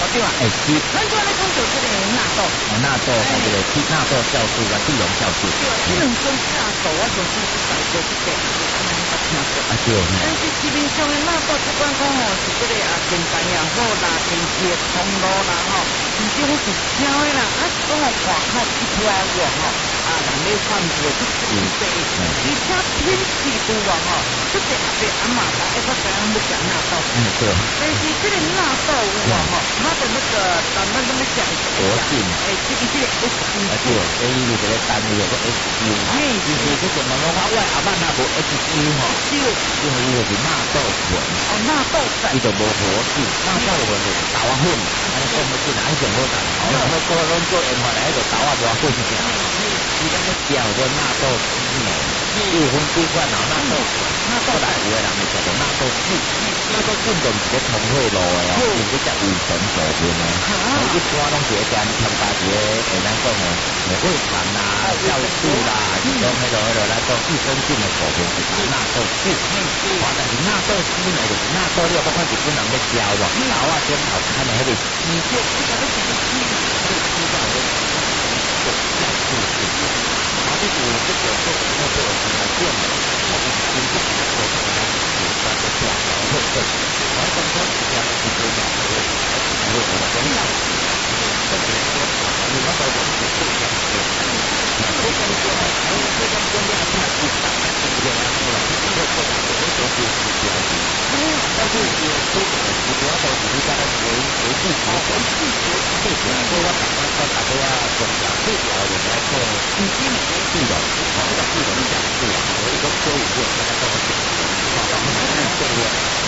对啊， 哎是。 咱主要来讲到这个纳豆， 纳豆这个纳豆酵素啊，地龙酵素。 对，这两种纳豆我就是在做这个，听过。 啊对。 但是市面上的纳豆，不管讲哦是这个啊，健康也好啦，电器的通路啦吼，其实我是挑的啦，啊是讲哦看看一条路吼，啊人咧贩卖去做这个，而且品质不错吼，这个阿伯阿嬷他一个这样要讲纳豆。 对。 但是这个纳豆有吼，它的那个咱们怎么讲？ 活性。 这个 S 对，所以你这个单位有个 SU， 就是这个我们话我阿爸那无 SU 吼，因为伊就是纳豆粉， 纳豆粉， 伊就无活性，纳豆粉就是豆粉，安尼讲要进来上好谈，然后过拢做研发来迄个豆啊无混起来，伊咱咧叫做纳豆丝呢，有分几款哦，纳豆粉，纳豆来有的人会叫做纳豆菌，纳豆菌就毋是咧通血路的哦，是咧只胃肠部分的，一般拢是会加添加一个咱讲的胃肠啦、酵素啦，是讲迄个来讲益生菌的部分就是纳豆菌，但是纳豆丝呢就是纳豆料，包括日本人咧教咯，豆啊点好看的迄个丝，这个是丝，这个丝叫做酵素菌，然后这个做那个来变的，我们经过这个过程当中，它就掉掉会分，然后更多是这样子的两个，还有我们料子，这个说你们把我们的这样子，那这样说呢，还有这样说呢，它是大概是这样说了，这个过程我们都是这样子，但是有这个主要都是在维护活动，这个说我刚刚说大家要重要，这条我们来做资金的地龙，这个地龙讲是啊，有一个收入就大家都会讲，对不对？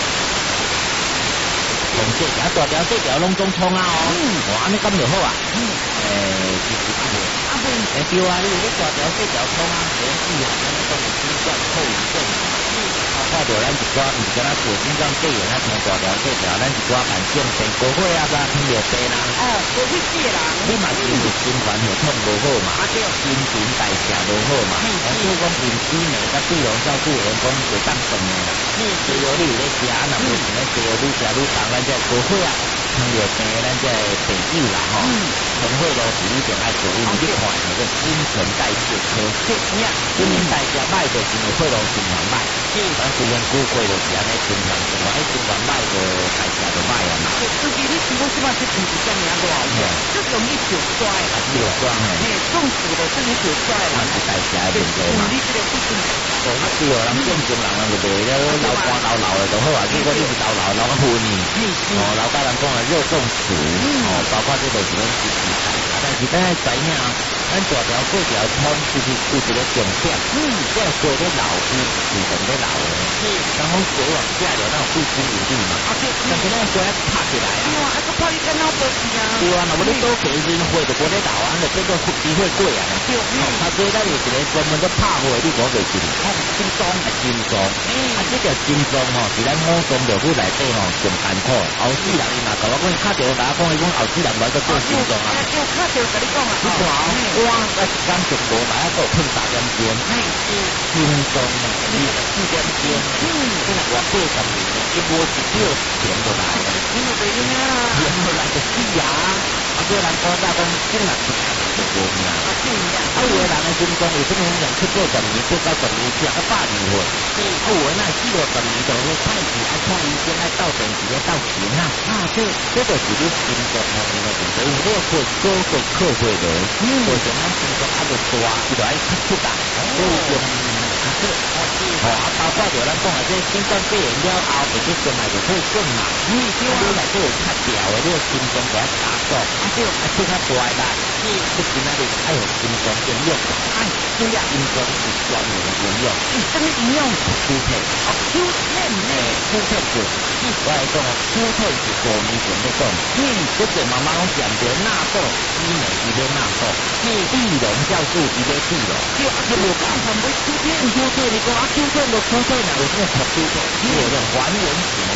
从这条大条这条拢总冲啊哦，哇，安尼咁就好啊。就是阿妹，对啊，你这大条这条冲啊，连续啊，安尼都是新冠后遗症。看到咱一寡毋是敢若做心脏肺炎啊，像大条这条，咱一寡慢性病高血压啦、糖尿病啦， 高血脂啦， 你嘛是有心烦血痛无好嘛，新陈代谢无好嘛，所以讲饮水呢，甲对龙酵素员讲袂当动的啦。所以你有咧食，那无是咧食愈食愈重，咱这高血压、糖尿病，咱这朋友啦吼，通血路是一定爱做，因为你看那个新陈代谢科，新陈代谢歹就是因为血路循环歹，咱虽然久过就是安尼循环循环，循环歹就代谢就歹啊嘛。 尤其你如果是嘛这天气这么热哦，就容易血衰啦， 血栓诶， 中暑的真的血衰啦， 是代谢的问题嘛。 你这个不行。 对哦，人正常人就袂了老肝老的就好啊，结果你是老个昏去，老家人讲啊热中暑，包括这就是咱自己代谢，但是咱知影，咱大条细条通就是有一个重点，这过咧老是自动咧老的，然后水往下流，那有付出努力嘛，但是咱水拍起来啊， 个拍你跟老婆一样， 对啊，那我咧多给人血就过咧老啊，就变做机会贵啊，他所以咱有一个专门咧拍血，你讲袂进。心脏啊，心脏，这条心脏吼，是咱五脏六腑内底吼上艰苦。后世人伊嘛甲我讲，卡着甲我讲，伊讲后世人来个做心脏啊。 卡着甲你讲啊， 你看我一天就无来啊，都碰3点钟。心脏啊，你4点钟，现在我80年，一摸一秒钱就来了。 你就对啊， 钱就来就死啊！所以人讲大讲，今日是无命。有的人的心脏有可能人去做10年，做到10年吃到100年岁。有的那4、50年就会太迟，爱看医生，爱到电视，爱到钱啊！这就是你心脏方面的问题。有这个高血流，为什么心脏还就大，伊就爱吸出来，所以用包括着咱讲啊，这心脏肺炎了后，或者将来就会更难。你来这有较调的，你心脏就要加速，出较大力。你今仔日爱有心脏营养，主要心脏是专门的营养。 什么营养？ 蔬菜。 蔬菜呢？ 蔬菜是，我来讲啊，蔬菜是5年前咧讲，这个妈妈拢强调纳豆，伊呢伊咧纳豆，地龙酵素伊咧地龙。这无讲他们蔬菜，你讲啊，蔬菜就蔬菜哪有什么蔬菜？因为还原型的蔬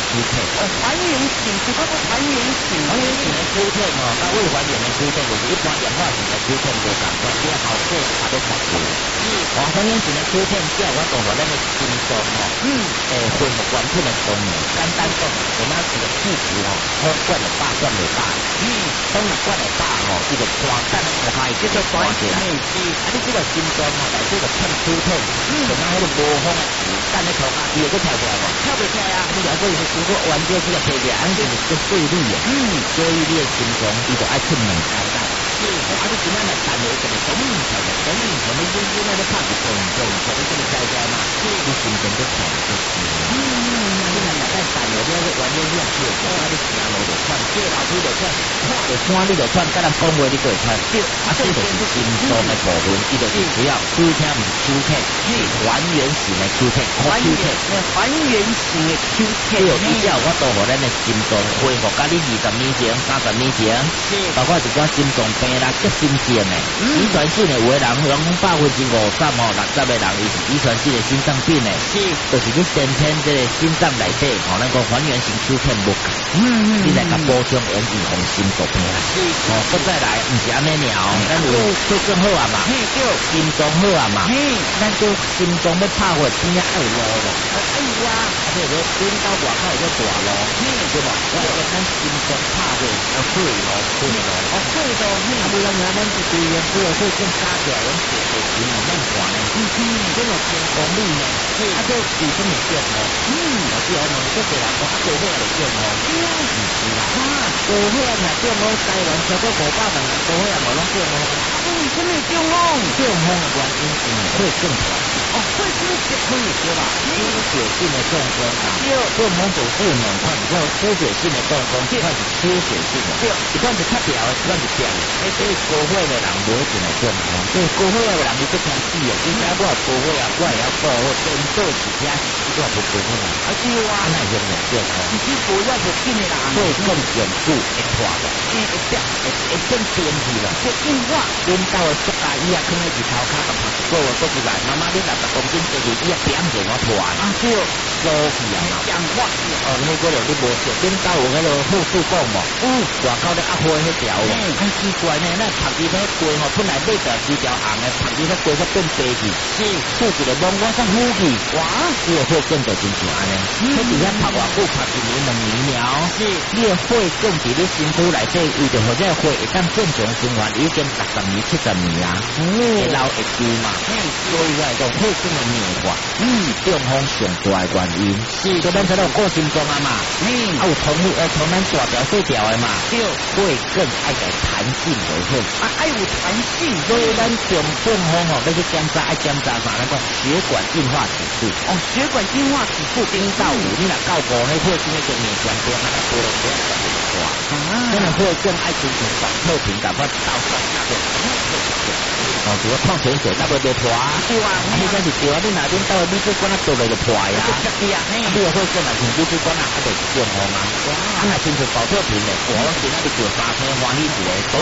躯体。 还原性是嗰個還原性， 還原性的躯體哦，甲未還原的躯體就是一般氧化性的躯體無共款，啲效果也都差不多。還原性的躯體只要我講話咱的心臟哦，恢復原本的功能。簡單講，我們一個屁股哦，好管就大，管就大。當然管就大哦，伊就寬，但係我係叫做寬起來。啊，你這個心臟哦，內底就趁軀體，就那迄個無風的時，等你頭殼伊就跳起來無？跳不起來啊！你若果如果彎腰去個跳起來，安尼就是做對力啊。所以你的心臟伊就愛出兩階段。啊，你今仔來談了一個什麼跳嘅？什麼？你那個拍就動，你這個跳起來嘛，你心臟就跳就死。你若大概談了，你彎腰去跳，啊，你行路就喘，過樓梯就喘，看就山你就喘，甲人講話你就會喘。啊，這就是心臟的部分，伊就是主要軀體唔是軀體，是還原型的軀體， 還原型的軀體。 對，以後我都互咱的心臟恢復，甲你20年前、30年前，包括一寡心臟病啦、急性症的、遺傳性的，有的人50%、50%哦，60的人伊是遺傳性的心臟病的，就是你先天這個心臟內底吼，咱講還原型軀體無夠，你來甲補充用預防心臟病啦。哦，擱再來，毋是安尼爾哦，咱有做更好啊嘛，心臟好啊嘛，咱做心臟要拍火邊仔愛路咯，哎呀，啊對個轉到外口有個大路，對吧？我講咱心臟拍火要水路，水路，啊不然咱一堆人做做更加起來，咱做做錢啊，咱賺呢，這個成功率呢，啊這有什麼變哦？有時候呢，這個人講啊，過火就變哦，唔是啦，過火若變哦，台灣超過500萬人過火也無攏變哦， 什麼中風？ 中風的原因是會更傳染。 會是血氣對吧？ 輸血性的中風啊，中風就分兩款，叫輸血性的中風，一款是缺血性的，一款是較調的，一款是調的。所以高血的人無一定會中風，所以高血的人伊都驚死的。你知我高血啊，我也要高，我顛倒是聽，我不高血啊。啊對啊，那會中風。 你高血不緊的人， 會更嚴重會破的，會更嚴重了。 會硬化， 顛倒的縮大醫啊，放喺頭殼甲拍一個月過出來，媽媽你60公斤坐住醫啊，點就我破啊！對，所以啊， 氧化哦， 你嗰度你無食，顛倒有迄個護士講無？外口咧壓花迄條喎，很奇怪呢，那拍伊迄雞吼，本來買着2條紅的，拍伊迄雞煞變白去，做一個懵我煞虎去，哇！你的血管就真像安尼，迄底下拍偌久，拍1年2年了，你的血管佇你身軀內底，為着互這個血會當正常循環，已經60年、70年啊，會老會舊嘛，所以話講血管的硬化，中風上大的原因，所以咱才有過心臟啊嘛，啊有從咱大條細條的嘛，會更愛個彈性就好， 愛有彈性， 所以咱中風吼要去檢查，愛檢查啥？咱講血管硬化指數， 血管硬化指數 0到5，你若到5，迄血管就硬強多，啊多了多大，咱的血管愛遵循保特瓶，趕快到3個。除了矿泉水，那不就破啊？ 對啊， 迄個是對啊，你哪邊到你水管啊倒落就破呀？你又會跟來像你水管啊，還就是中風啊？啊，若親像保特瓶的，我今仔日做3天歡喜一個。